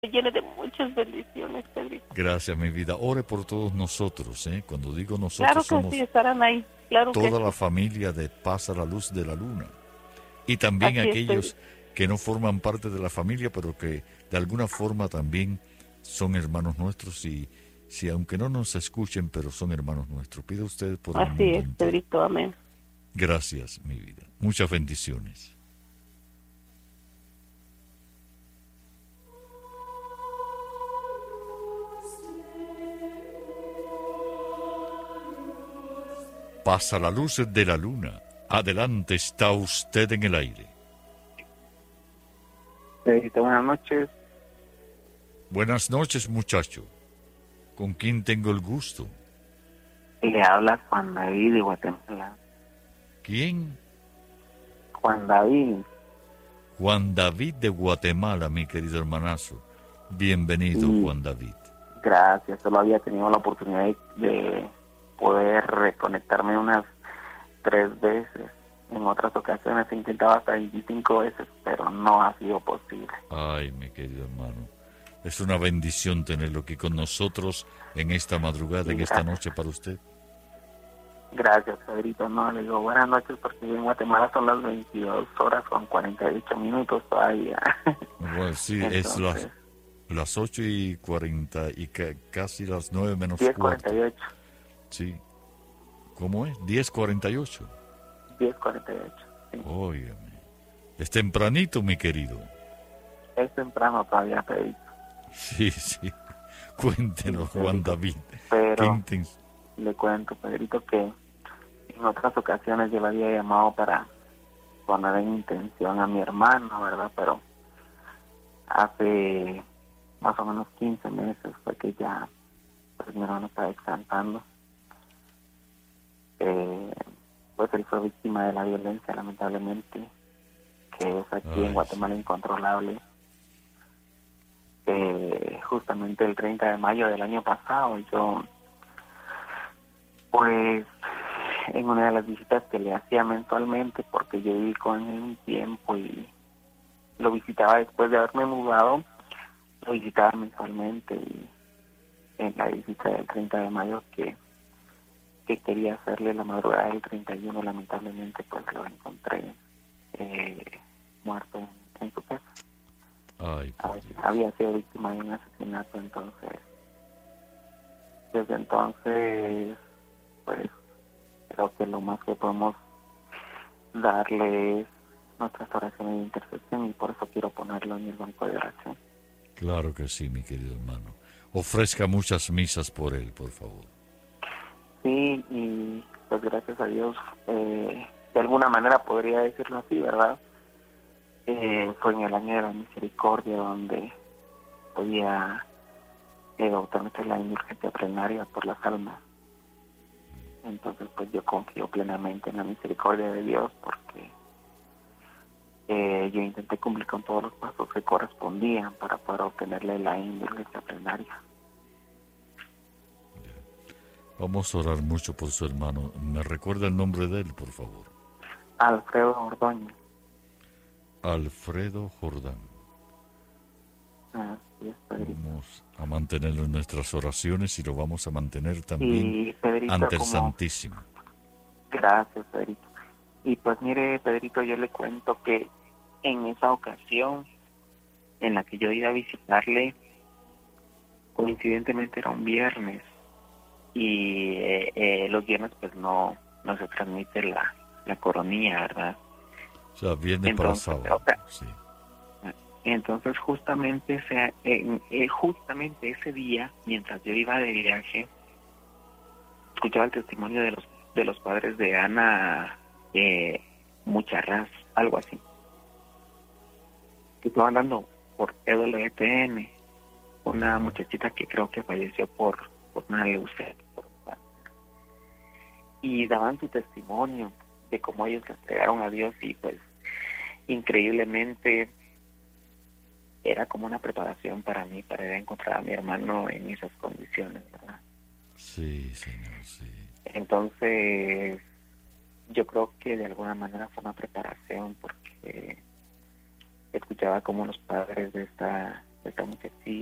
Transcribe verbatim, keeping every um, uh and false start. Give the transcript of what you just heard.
llene de muchas bendiciones, Pedrito. Gracias, mi vida. Ore por todos nosotros, ¿eh? Cuando digo nosotros, Claro que sí, somos estarán ahí, claro que toda la sí. familia de Paz a la Luz de la Luna. Y también Así es, aquellos Pedrito. que no forman parte de la familia, pero que de alguna forma también son hermanos nuestros y si aunque no nos escuchen, pero son hermanos nuestros. Pido a ustedes por el Así mundo es, entero. Pedrito, amén. Gracias, mi vida. Muchas bendiciones. Pasa la luz de la luna. Adelante, está usted en el aire. Pedrito, buenas noches. Buenas noches, muchacho. ¿Con quién tengo el gusto? Le habla Juan David de Guatemala. ¿Quién? Juan David. Juan David de Guatemala, mi querido hermanazo. Bienvenido, Sí, Juan David. gracias. Solo había tenido la oportunidad de, de poder reconectarme unas tres veces. En otras ocasiones he intentado hasta veinticinco veces, pero no ha sido posible. Ay, mi querido hermano. Es una bendición tenerlo aquí con nosotros en esta madrugada, Y en esta gracias. noche para usted. Gracias, Pedrito. No, le digo buenas noches porque en Guatemala son las veintidós horas con cuarenta y ocho minutos todavía. Bueno, sí, es las, Entonces, las ocho y cuarenta y ca- casi las nueve menos diez cuarenta cuarto. y ocho. Sí. ¿Cómo es? Diez cuarenta y ocho. diez cuarenta y ocho. Sí. Óigame. Es tempranito, mi querido. Es temprano todavía, Pedrito. Sí, sí. Sí, Cuéntenos, Juan Pedrito. David. Qué Pero intenso. le cuento, Pedrito, que en otras ocasiones yo le había llamado para poner en intención a mi hermano, ¿verdad? Pero hace más o menos quince meses fue que ya, pues mi hermano estaba exaltando. Eh, pues él fue víctima de la violencia, lamentablemente, que es aquí en Ay, sí. Guatemala incontrolable. Eh, justamente el treinta de mayo del año pasado, yo, pues, en una de las visitas que le hacía mensualmente, porque yo viví con él un tiempo y lo visitaba después de haberme mudado, lo visitaba mensualmente y en la visita del treinta de mayo que, que quería hacerle la madrugada del treinta y uno, lamentablemente, pues lo encontré eh, muerto en, en su casa. Ay, por Había Dios. había sido víctima de un asesinato, entonces, desde entonces, pues, creo que lo más que podemos darle es nuestras oraciones de intercesión y por eso quiero ponerlo en el banco de oración. Claro que sí, mi querido hermano. Ofrezca muchas misas por él, por favor. Sí, y pues gracias a Dios, eh, de alguna manera podría decirlo así, ¿verdad? Eh, fue en el año de la misericordia donde podía eh, obtenerse la indulgencia plenaria por las almas. Entonces, pues yo confío plenamente en la misericordia de Dios porque eh, yo intenté cumplir con todos los pasos que correspondían para poder obtenerle la indulgencia plenaria. Vamos a orar mucho por su hermano. ¿Me recuerda el nombre de él, por favor? Alfredo Ordóñez. Alfredo Jordán. Así es, Pedrito. Vamos a mantenerlo en nuestras oraciones y lo vamos a mantener también Y Pedrito, ante el como... Santísimo. Gracias, Pedrito. Y pues mire, Pedrito, yo le cuento que en esa ocasión en la que yo iba a visitarle, coincidentemente era un viernes y eh, eh, los viernes pues no, no se transmite la, la coronilla, ¿verdad? O sea, viernes para Entonces, sábado. o sea, Sí. entonces justamente ese, eh, eh, justamente ese día, mientras yo iba de viaje, escuchaba el testimonio de los de los padres de Ana eh, Mucharraz, algo así, que estaban dando por E W T N, una muchachita que creo que falleció por, por una leucemia. Y daban su testimonio de cómo ellos le entregaron a Dios y pues increíblemente era como una preparación para mí, para ir a encontrar a mi hermano en esas condiciones, ¿verdad? Sí, señor, sí. Entonces, yo creo que de alguna manera fue una preparación porque escuchaba cómo los padres de esta estamos aquí